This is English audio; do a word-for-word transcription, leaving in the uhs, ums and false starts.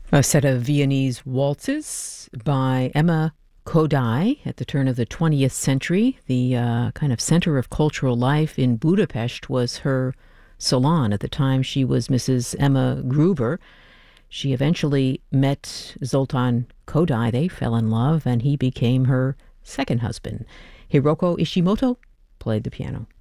A set of Viennese waltzes by Emma Kodály at the turn of the twentieth century. The uh, kind of center of cultural life in Budapest was her salon. At the time, she was Missus Emma Gruber. She eventually met Zoltán Kodály. They fell in love, and he became her second husband. Hiroko Ishimoto played the piano.